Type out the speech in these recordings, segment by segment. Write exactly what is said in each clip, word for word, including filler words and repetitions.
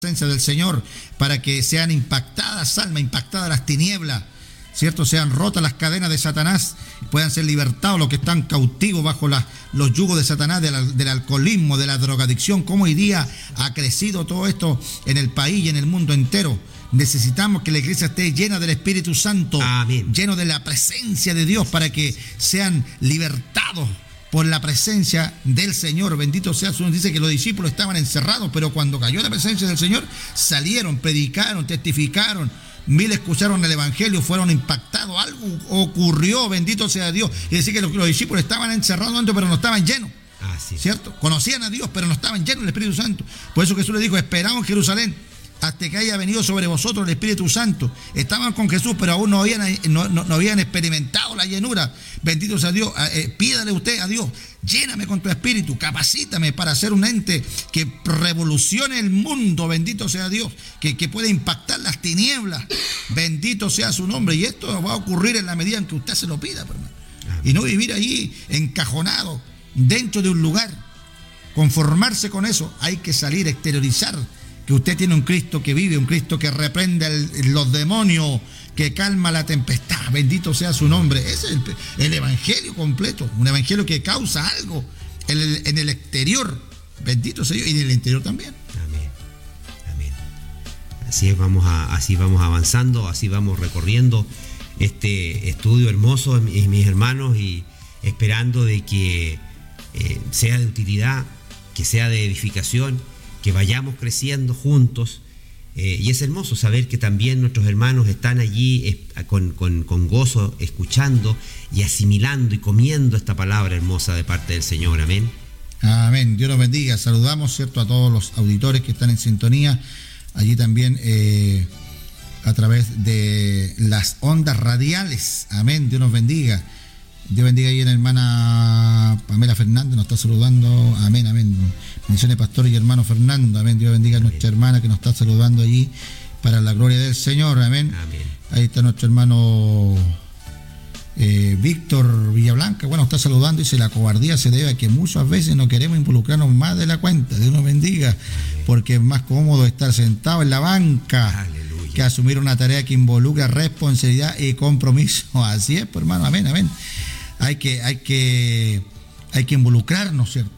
presencia del Señor, para que sean impactadas almas, impactadas las tinieblas, ¿cierto? Sean rotas las cadenas de Satanás, puedan ser libertados los que están cautivos bajo la, los yugos de Satanás, del, del alcoholismo, de la drogadicción. Cómo hoy día ha crecido todo esto en el país y en el mundo entero. Necesitamos que la iglesia esté llena del Espíritu Santo, Amén. Lleno de la presencia de Dios, para que sean libertados por la presencia del Señor. Bendito sea su nombre. Dice que los discípulos estaban encerrados, pero cuando cayó la presencia del Señor, salieron, predicaron, testificaron. Mil escucharon el Evangelio, fueron impactados. Algo ocurrió, bendito sea Dios. Y decir que los, los discípulos estaban encerrados antes, pero no estaban llenos. Ah, sí. ¿Cierto? Conocían a Dios, pero no estaban llenos del Espíritu Santo. Por eso Jesús les dijo: esperaos en Jerusalén hasta que haya venido sobre vosotros el Espíritu Santo. Estaban con Jesús, pero aún no habían, no, no, no habían experimentado la llenura. Bendito sea Dios. Eh, pídale usted a Dios: lléname con tu Espíritu, capacítame para ser un ente que revolucione el mundo. Bendito sea Dios, que, que pueda impactar las tinieblas. Bendito sea su nombre. Y esto va a ocurrir en la medida en que usted se lo pida, hermano. Y no vivir ahí encajonado dentro de un lugar, conformarse con eso. Hay que salir, exteriorizar que usted tiene un Cristo que vive, un Cristo que reprende el, los demonios, que calma la tempestad. Bendito sea su nombre. Ese es el, el evangelio completo, un evangelio que causa algo en el, en el exterior. Bendito sea Dios, y en el interior también. Amén. Amén. Así es, vamos a, así vamos avanzando, así vamos recorriendo este estudio hermoso, mis, mis hermanos, y esperando de que eh, sea de utilidad, que sea de edificación, que vayamos creciendo juntos. Eh, y es hermoso saber que también nuestros hermanos están allí eh, con, con, con gozo, escuchando y asimilando y comiendo esta palabra hermosa de parte del Señor. Amén. Amén. Dios los bendiga. Saludamos, ¿cierto?, a todos los auditores que están en sintonía allí también eh, a través de las ondas radiales. Amén. Dios nos bendiga. Dios bendiga ahí a la hermana Pamela Fernández, nos está saludando. Amén, amén. Bendiciones, pastor y hermano Fernando. Amén. Dios bendiga a nuestra hermana que nos está saludando allí para la gloria del Señor. Amén. Amén. Ahí está nuestro hermano eh, Víctor Villablanca. Bueno, está saludando. Dice: la cobardía se debe a que muchas veces no queremos involucrarnos más de la cuenta. Dios nos bendiga. Amén. Porque es más cómodo estar sentado en la banca. Aleluya. Que asumir una tarea que involucra responsabilidad y compromiso. Así es, pues, hermano. Amén, amén. Hay que, hay que, hay que involucrarnos, ¿cierto?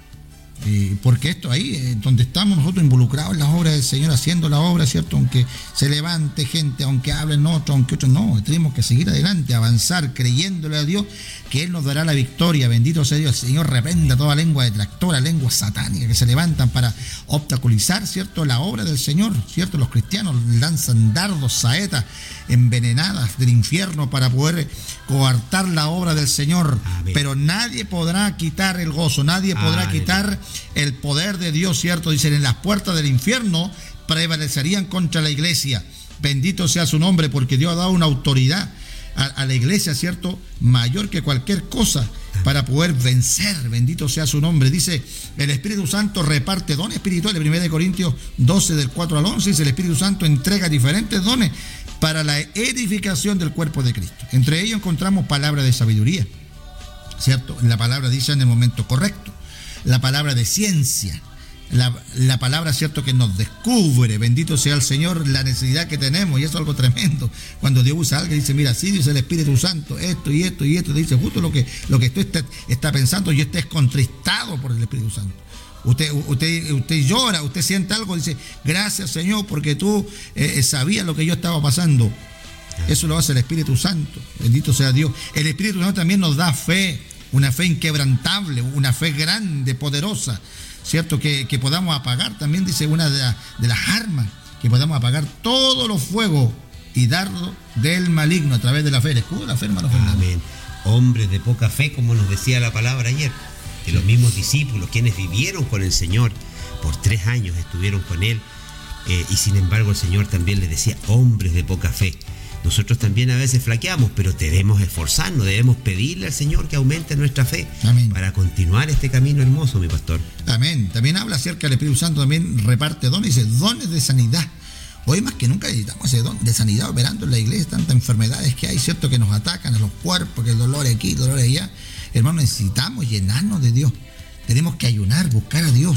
Eh, porque esto ahí, eh, donde estamos nosotros involucrados en las obras del Señor, haciendo la obra, ¿cierto? Aunque se levante gente, aunque hablen otros, aunque otros no, tenemos que seguir adelante, avanzar, creyéndole a Dios que Él nos dará la victoria. Bendito sea Dios. El Señor reprenda toda lengua detractora, lengua satánica que se levantan para obstaculizar, ¿cierto?, la obra del Señor, ¿cierto? Los cristianos lanzan dardos, saetas envenenadas del infierno para poder coartar la obra del Señor. Amén. Pero nadie podrá quitar el gozo, nadie podrá Amén. quitar el poder de Dios, ¿cierto? Dicen: en las puertas del infierno prevalecerían contra la iglesia. Bendito sea su nombre, porque Dios ha dado una autoridad a, a la iglesia, ¿cierto?, mayor que cualquier cosa, para poder vencer. Bendito sea su nombre. Dice: el Espíritu Santo reparte dones espirituales. primera de Corintios doce, del cuatro al once, dice: el Espíritu Santo entrega diferentes dones para la edificación del cuerpo de Cristo. Entre ellos encontramos palabra de sabiduría, ¿cierto? La palabra dice en el momento correcto. La palabra de ciencia, la, la palabra, ¿cierto?, que nos descubre, bendito sea el Señor, la necesidad que tenemos. Y eso es algo tremendo. Cuando Dios usa algo y dice: mira, sí, dice el Espíritu Santo, esto y esto y esto, dice justo lo que, lo que tú está, está pensando, y usted es contristado por el Espíritu Santo. Usted, usted, usted llora, usted siente algo, dice: gracias, Señor, porque tú eh, sabías lo que yo estaba pasando. Eso lo hace el Espíritu Santo. Bendito sea Dios. El Espíritu Santo también nos da fe, una fe inquebrantable, una fe grande, poderosa, ¿cierto? Que, que podamos apagar, también dice una de, la, de las armas, que podamos apagar todos los fuegos y dardos del maligno a través de la fe. El escudo de la fe, hermano Fernando. Amén. Hombres de poca fe, como nos decía la palabra ayer, que los mismos discípulos, quienes vivieron con el Señor por tres años, estuvieron con Él, eh, y sin embargo el Señor también les decía: hombres de poca fe. Nosotros también a veces flaqueamos, pero debemos esforzarnos, debemos pedirle al Señor que aumente nuestra fe. Amén. Para continuar este camino hermoso, mi pastor. Amén. También habla acerca del Espíritu Santo, también reparte dones, dice: dones de sanidad. Hoy más que nunca necesitamos ese don de sanidad operando en la iglesia, tantas enfermedades que hay, ¿cierto?, que nos atacan a los cuerpos, que el dolor aquí, el dolor allá. Hermano, necesitamos llenarnos de Dios. Tenemos que ayunar, buscar a Dios,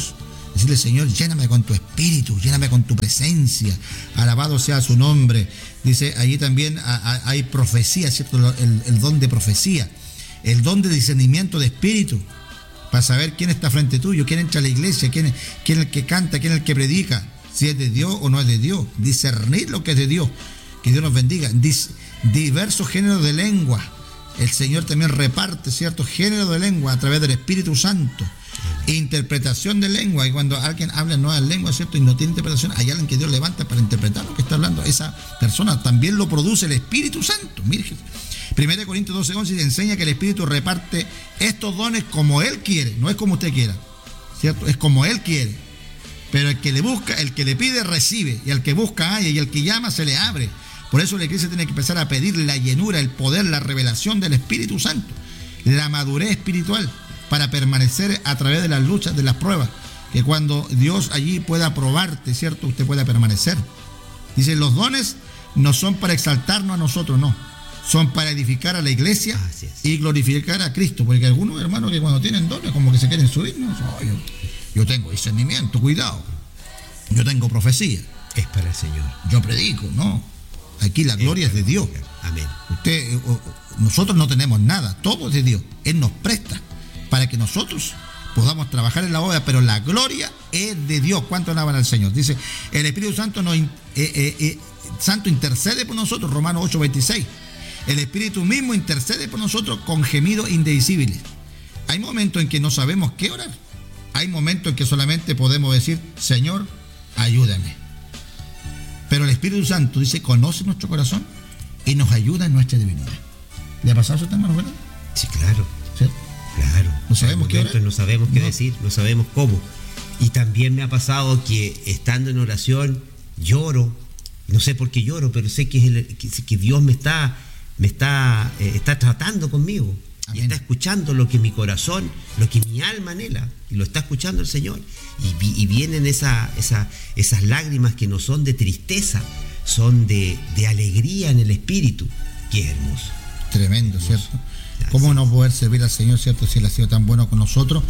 Decirle, Señor, lléname con tu espíritu, lléname con tu presencia, alabado sea su nombre. Dice, allí también hay profecía, ¿cierto? El, el don de profecía, el don de discernimiento de espíritu, para saber quién está frente tuyo, quién entra a la iglesia, quién es, quién es el que canta, quién es el que predica, si es de Dios o no es de Dios, discernir lo que es de Dios. Que Dios nos bendiga. Dis, diversos géneros de lengua. El Señor también reparte ciertos géneros de lengua a través del Espíritu Santo. Interpretación de lengua, y cuando alguien habla en nuevas lenguas, ¿cierto? Y no tiene interpretación, hay alguien que Dios levanta para interpretar lo que está hablando. Esa persona también lo produce el Espíritu Santo. Mire, primera Corintios doce once enseña que el Espíritu reparte estos dones como Él quiere, no es como usted quiera, ¿cierto? Es como Él quiere. Pero el que le busca, el que le pide, recibe, y el que busca, halla, y el que llama, se le abre. Por eso la iglesia tiene que empezar a pedir la llenura, el poder, la revelación del Espíritu Santo, la madurez espiritual, para permanecer a través de las luchas, de las pruebas, que cuando Dios allí pueda probarte, ¿cierto? Usted pueda permanecer. Dice, los dones no son para exaltarnos a nosotros, no. Son para edificar a la iglesia y glorificar a Cristo. Porque algunos hermanos que cuando tienen dones como que se quieren subir, ¿no? Oh, yo, yo tengo discernimiento, cuidado. Yo tengo profecía. Es para el Señor. Yo predico, no. Aquí la gloria es, es de Dios. Amén. Usted, nosotros no tenemos nada, todo es de Dios. Él nos presta para que nosotros podamos trabajar en la obra, pero la gloria es de Dios. ¿Cuánto alaban al Señor? Dice, el Espíritu Santo, nos, eh, eh, eh, Santo intercede por nosotros, Romanos ocho veintiséis. El Espíritu mismo intercede por nosotros con gemidos indecibles. Hay momentos en que no sabemos qué orar. Hay momentos en que solamente podemos decir, Señor, ayúdame. Pero el Espíritu Santo, dice, conoce nuestro corazón y nos ayuda en nuestra debilidad. ¿Le ha pasado eso, hermano? ¿Verdad? Sí, claro. ¿Sí? Claro. No sabemos qué orar. No sabemos qué no. decir, no sabemos cómo. Y también me ha pasado que estando en oración lloro. No sé por qué lloro, pero sé que, es el, que, que Dios me está, me está, eh, está tratando conmigo. Amén. Y está escuchando lo que mi corazón, lo que mi alma anhela, y lo está escuchando el Señor. Y, y vienen esa, esa, esas lágrimas que no son de tristeza, son de, de alegría en el espíritu, que es hermoso. Tremendo, hermoso. ¿Cierto? Gracias. ¿Cómo no poder servir al Señor, cierto? Si Él ha sido tan bueno con nosotros,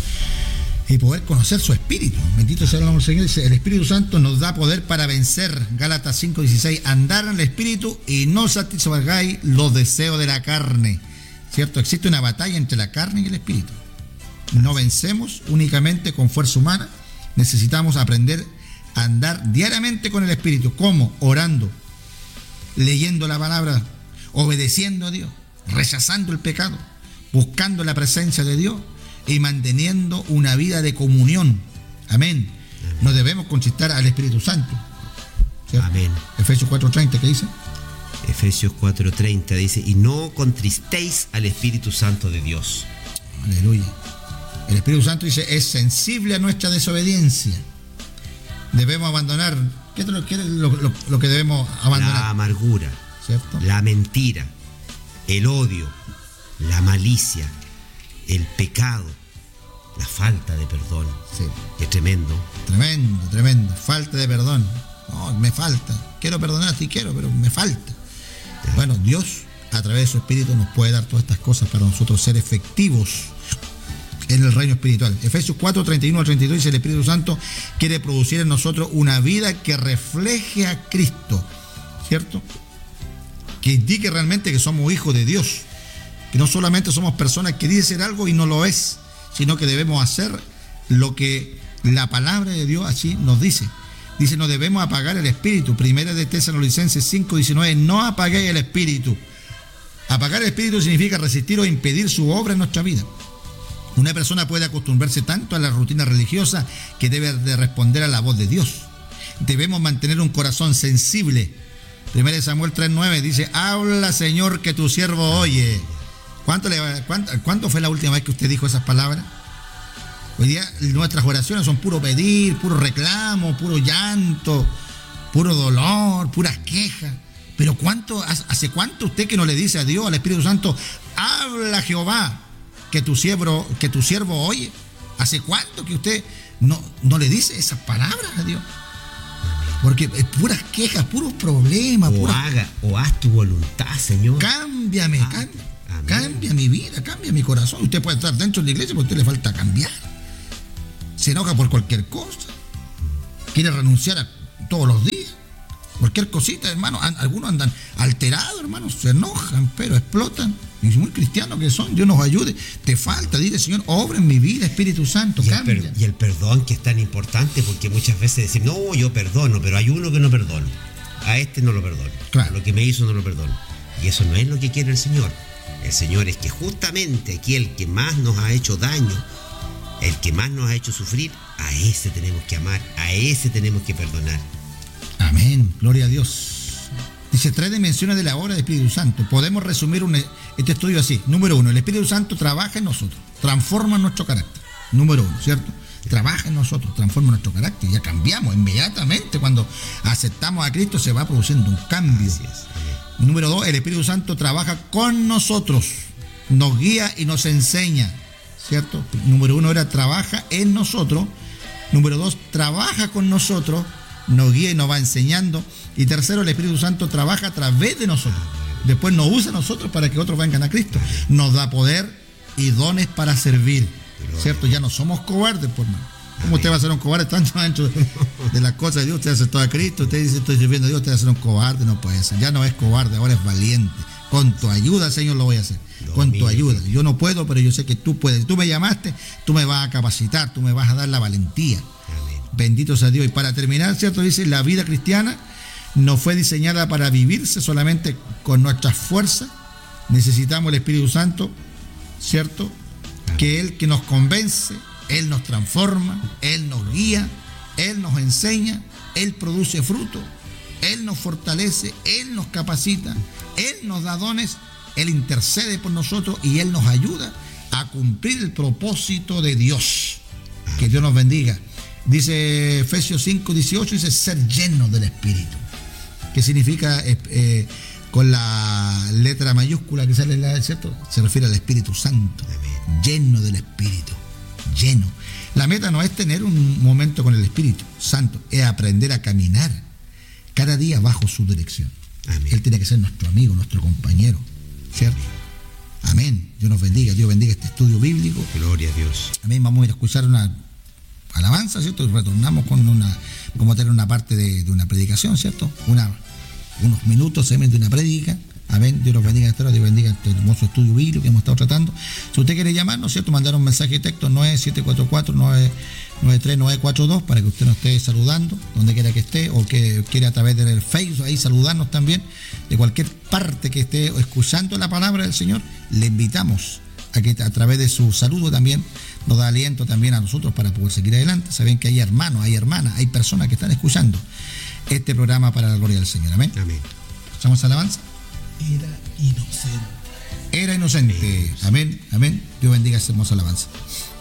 y poder conocer su espíritu. Bendito sea el nombre del Señor. El Espíritu Santo nos da poder para vencer. Gálatas cinco dieciséis, andar en el espíritu y no satisfagáis los deseos de la carne. ¿Cierto? Existe una batalla entre la carne y el espíritu. No vencemos únicamente con fuerza humana. Necesitamos aprender a andar diariamente con el espíritu. ¿Cómo? Orando, leyendo la palabra, obedeciendo a Dios, rechazando el pecado, buscando la presencia de Dios y manteniendo una vida de comunión. Amén. Amén. No debemos conchistar al Espíritu Santo. ¿Cierto? Amén. Efesios cuatro treinta, ¿qué dice? Efesios cuatro treinta dice, y no contristéis al Espíritu Santo de Dios. Aleluya. El Espíritu Santo dice, es sensible a nuestra desobediencia. Debemos abandonar, ¿qué es lo, qué es lo, lo, lo que debemos abandonar? La amargura, ¿cierto? La mentira, el odio, la malicia, el pecado, la falta de perdón. Sí. Qué tremendo. Tremendo, tremendo. Falta de perdón. No, me falta. Quiero perdonar, sí quiero, pero me falta. Ya. Bueno, Dios, a través de su Espíritu, nos puede dar todas estas cosas para nosotros ser efectivos en el reino espiritual. Efesios cuatro, treinta y uno al treinta y dos dice, el Espíritu Santo quiere producir en nosotros una vida que refleje a Cristo, ¿cierto? Que indique realmente que somos hijos de Dios, que no solamente somos personas que dicen ser algo y no lo es, sino que debemos hacer lo que la palabra de Dios así nos dice. Dice, no debemos apagar el espíritu. Primera de Tesalonicenses cinco diecinueve, no apaguéis el espíritu. Apagar el espíritu significa resistir o impedir su obra en nuestra vida. Una persona puede acostumbrarse tanto a la rutina religiosa que debe de responder a la voz de Dios. Debemos mantener un corazón sensible. Primera de Samuel tres nueve dice, habla, Señor, que tu siervo oye. ¿Cuánto, le, cuánto, ¿Cuánto fue la última vez que usted dijo esas palabras? Hoy día nuestras oraciones son puro pedir, puro reclamo, puro llanto, puro dolor, puras quejas. Pero ¿cuánto, ¿hace cuánto usted que no le dice a Dios, al Espíritu Santo, habla, Jehová, que tu siervo, que tu siervo oye? ¿Hace cuánto que usted no, no le dice esas palabras a Dios? Porque es puras quejas, puros problemas. O puras... haga, o haz tu voluntad, Señor. Cámbiame, ah, cambia, cambia mi vida, cambia mi corazón. Usted puede estar dentro de la iglesia, pero a usted le falta cambiar. Se enoja por cualquier cosa. quiere renunciar a todos los días. Cualquier cosita, hermano, algunos andan alterados, hermanos, se enojan, pero explotan. Y muy cristianos que son, Dios nos ayude. Te falta, dile, Señor, obra en mi vida, Espíritu Santo, y cambia. El per- y el perdón, que es tan importante, porque muchas veces decimos, no, yo perdono, pero hay uno que no perdono. A este no lo perdono. Claro. A lo que me hizo no lo perdono. Y eso no es lo que quiere el Señor. El Señor es que justamente aquel que más nos ha hecho daño, el que más nos ha hecho sufrir, a ese tenemos que amar, a ese tenemos que perdonar. Amén, gloria a Dios. Dice, tres dimensiones de la obra del Espíritu Santo. Podemos resumir un, este estudio así. Número uno, el Espíritu Santo trabaja en nosotros, transforma nuestro carácter. Número uno, ¿cierto? Trabaja en nosotros, transforma nuestro carácter. Ya cambiamos inmediatamente. Cuando aceptamos a Cristo se va produciendo un cambio. Así es. Número dos, el Espíritu Santo trabaja con nosotros, nos guía y nos enseña, ¿cierto? Número uno era trabaja en nosotros. Número dos, trabaja con nosotros, nos guía y nos va enseñando. Y tercero, el Espíritu Santo trabaja a través de nosotros. Después nos usa a nosotros para que otros vengan a Cristo. Nos da poder y dones para servir, ¿cierto? Ya no somos cobardes, por mano. ¿Cómo usted va a ser un cobarde tanto dentro de, de las cosas de Dios? Usted aceptó a Cristo, usted dice estoy sirviendo a Dios, usted va a ser un cobarde, no puede ser. Ya no es cobarde, ahora es valiente. Con tu ayuda, Señor, lo voy a hacer. Con tu ayuda. Yo no puedo, pero yo sé que tú puedes. Tú me llamaste, tú me vas a capacitar, tú me vas a dar la valentía. Amén. Bendito sea Dios. Y para terminar, ¿cierto? Dice, la vida cristiana no fue diseñada para vivirse solamente con nuestras fuerzas. Necesitamos el Espíritu Santo, ¿cierto? Amén. Que Él que nos convence, Él nos transforma, Él nos guía, Él nos enseña, Él produce fruto, Él nos fortalece, Él nos capacita, Él nos da dones, Él intercede por nosotros y Él nos ayuda a cumplir el propósito de Dios. Que Dios nos bendiga. Dice Efesios cinco dieciocho, dice ser lleno del Espíritu. ¿Qué significa? Eh, eh, con la letra mayúscula que sale, ¿cierto? Se refiere al Espíritu Santo. Amén. Lleno del Espíritu. Lleno. La meta no es tener un momento con el Espíritu Santo, es aprender a caminar cada día bajo su dirección. Amén. Él tiene que ser nuestro amigo, nuestro compañero, ¿cierto? Amén. Amén. Dios nos bendiga, Dios bendiga este estudio bíblico. Gloria a Dios. Amén. Vamos a ir a escuchar una alabanza, ¿cierto? Y retornamos con una, como tener una parte de, de una predicación, ¿cierto? Una, unos minutos de una prédica. Amén. Dios nos bendiga esta hora, Dios bendiga este hermoso estudio bíblico que hemos estado tratando. Si usted quiere llamarnos, ¿cierto? Mandar un mensaje de texto nueve siete cuatro cuatro nueve tres nueve cuatro dos para que usted nos esté saludando, donde quiera que esté, o que quiera a través del Facebook ahí saludarnos también, de cualquier parte que esté escuchando la palabra del Señor. Le invitamos a que a través de su saludo también nos da aliento también a nosotros para poder seguir adelante. Saben que hay hermanos, hay hermanas, hay personas que están escuchando este programa para la gloria del Señor. Amén. Amén. ¿Escuchamos alabanza? Era inocente. Era inocente. Amén, amén. Dios bendiga esa hermosa alabanza.